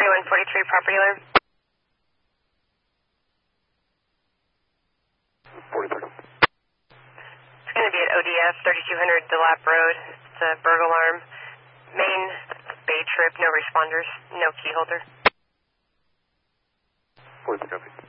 2143 property alarm. 43. It's going to be at ODF 3200 DeLapp Road. It's a burglar alarm. Main bay trip, no responders, no key holder. 43 copy.